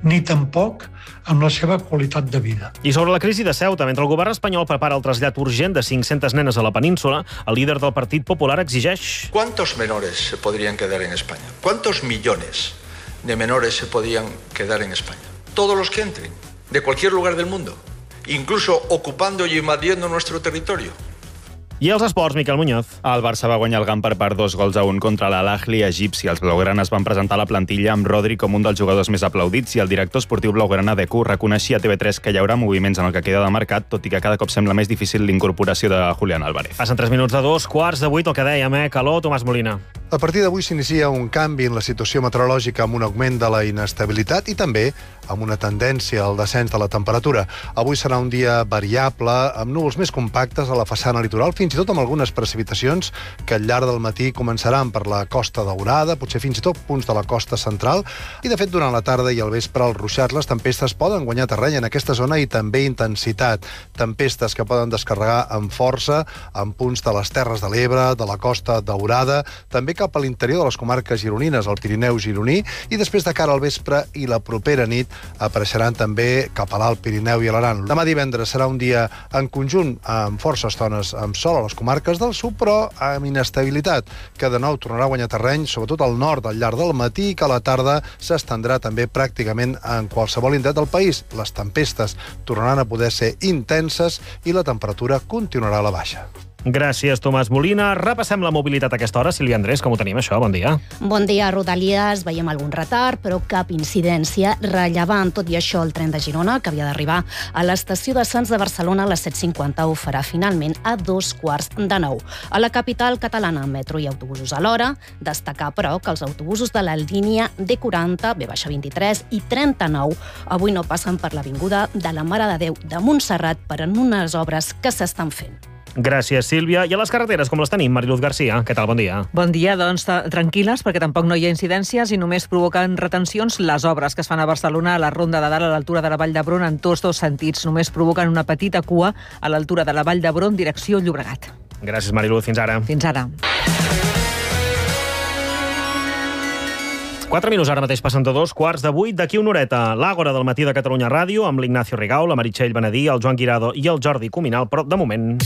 ni tampoc amb la seva qualitat de vida. I sobre la crisi de Ceuta, mentre el govern espanyol prepara el trasllat urgent de 500 nenes a la península, el líder del Partit Popular exigeix... ¿Cuántos menores se podrían quedar en España? ¿Cuántos millones de menores se podían quedar en España? Todos los que entren, de cualquier lugar del mundo, incluso ocupando y invadiendo nuestro territorio. I els esports, Miquel Muñoz. El Barça va guanyar el Camp per 2-1 contra l'Al-Ahly egipci. Els blaugranes van presentar la plantilla amb Rodri com un dels jugadors més aplaudits i el director esportiu blaugrana Deco reconeixia a TV3 que hi haurà moviments en el que queda de mercat, tot i que cada cop sembla més difícil l'incorporació de Julián Álvarez. Passen 3 minuts de 2:15, el que dèiem, calor, Tomàs Molina. A partir d'avui s'inicia un canvi en la situació meteorològica amb un augment de la inestabilitat i també amb una tendència al descens de la temperatura. Avui serà un dia variable, amb núvols més compactes a la façana litoral, fins i tot amb algunes precipitacions que al llarg del matí començaran per la Costa Daurada, potser fins i tot punts de la costa central, i de fet durant la tarda i al vespre als ruixats les tempestes poden guanyar terreny en aquesta zona i també intensitat. Tempestes que poden descarregar amb força en punts de les Terres de l'Ebre, de la Costa Daurada, també cap a l'interior de les comarques gironines, el Pirineu gironí, i després de cara al vespre i la propera nit apareixeran també cap a l'Alt Pirineu i a l'Aran. Demà divendres serà un dia en conjunt amb força estones amb sol a les comarques del sud, però amb inestabilitat, que de nou tornarà a guanyar terreny, sobretot al nord al llarg del matí, i que a la tarda s'estendrà també pràcticament en qualsevol indret del país. Les tempestes tornaran a poder ser intenses i la temperatura continuarà a la baixa. Gràcies, Tomàs Molina. Repassem la mobilitat a aquesta hora. Sílvia Andrés, com ho tenim, això? Bon dia. Bon dia, Rodalies. Veiem algun retard, però cap incidència rellevant. Tot i això, el tren de Girona, que havia d'arribar a l'estació de Sants de Barcelona a les 7:50, ho farà finalment a 8:45. A la capital catalana, metro i autobusos a l'hora. Destacar, però, que els autobusos de la línia D40, B-23 i 39 avui no passen per l'Avinguda de la Mare de Déu de Montserrat per en unes obres que s'estan fent. Gràcies, Sílvia. I a les carreteres, com les tenim? Mariluz Garcia, què tal? Bon dia. Bon dia, doncs tranquil·les, perquè tampoc no hi ha incidències i només provoquen retencions les obres que es fan a Barcelona a la Ronda de Dalt a l'altura de la Vall d'Hebron en tots dos sentits. Només provoquen una petita cua a l'altura de la Vall d'Hebron, direcció Llobregat. Gràcies, Mariluz. Fins ara. Fins ara. 4 minuts, ara mateix passen de 7:15. D'aquí una horeta, l'Àgora del matí de Catalunya Ràdio, amb l'Ignacio Rigau, la Meritxell Benedí, el Joan Guirado i el Jordi Cuminal, però de moment...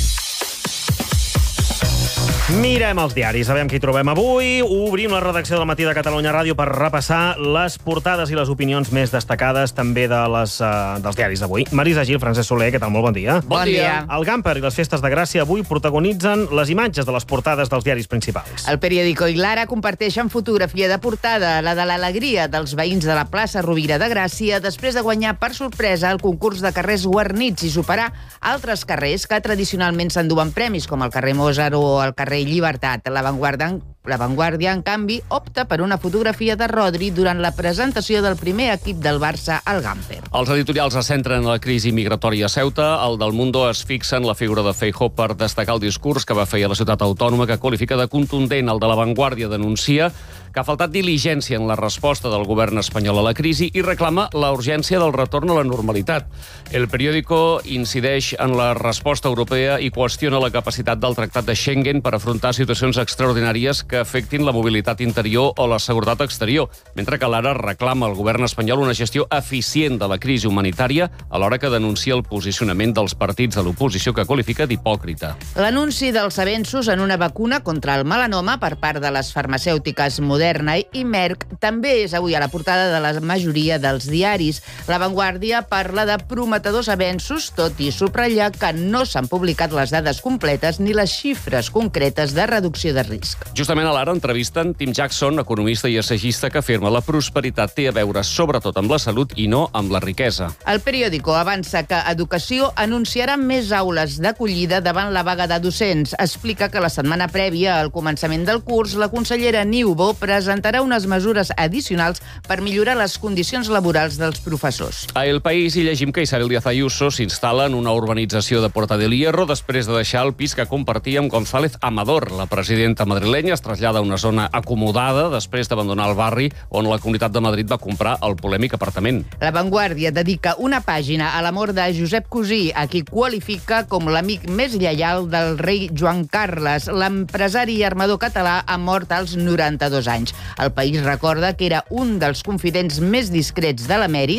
Mirem els diaris, sabem què hi trobem avui. Obrim la redacció del matí de Catalunya Ràdio per repassar les portades i les opinions més destacades també dels diaris d'avui. Marisa Gil, Francesc Soler, què tal? Molt bon dia. Bon dia. El Gamper i les festes de Gràcia avui protagonitzen les imatges de les portades dels diaris principals. El Periódico i Lara comparteixen fotografia de portada, la de l'alegria dels veïns de la plaça Rovira de Gràcia després de guanyar per sorpresa el concurs de carrers guarnits i superar altres carrers que tradicionalment s'enduen premis, com el carrer Mozart o el carrer Llibertat. La Vanguardia, en canvi, opta per una fotografia de Rodri durant la presentació del primer equip del Barça al Gamper. Els editorials es centren en la crisi migratòria a Ceuta. El del Mundo es fixa en la figura de Feijóo per destacar el discurs que va fer a la ciutat autònoma, que qualifica de contundent. El de la Vanguardia denuncia que ha faltat diligència en la resposta del govern espanyol a la crisi i reclama la urgència del retorn a la normalitat. El Periódico incideix en la resposta europea i qüestiona la capacitat del Tractat de Schengen per afrontar situacions extraordinàries que afectin la mobilitat interior o la seguretat exterior, mentre que l'Ara reclama al govern espanyol una gestió eficient de la crisi humanitària, alhora que denuncia el posicionament dels partits de l'oposició que qualifica d'hipòcrita. L'anunci dels avenços en una vacuna contra el melanoma per part de les farmacèutiques Moderna i Merck també és avui a la portada de la majoria dels diaris. La Vanguardia parla de prometedors avenços, tot i subratllar que no s'han publicat les dades completes ni les xifres concretes de reducció de risc. Justament a l'Ara entrevisten Tim Jackson, economista i assagista, que afirma la prosperitat té a veure sobretot amb la salut i no amb la riquesa. El Periódico avança que Educació anunciarà més aules d'acollida davant la vaga de docents. Explica que la setmana prèvia al començament del curs, la consellera Niubó presentarà unes mesures addicionals per millorar les condicions laborals dels professors. A El País hi llegim que Isabel Díaz Ayuso s'instal·la en una urbanització de Porta del Hierro després de deixar el pis que compartia amb González Amador. La presidenta madrilenya es trasllada a una zona acomodada després d'abandonar el barri on la Comunitat de Madrid va comprar el polèmic apartament. La Vanguardia dedica una pàgina a l'amor de Josep Cosí, a qui qualifica com l'amic més lleial del rei Joan Carles. L'empresari i armador català ha mort als 92 anys. El País recorda que era un dels confidents més discrets de l'emèrit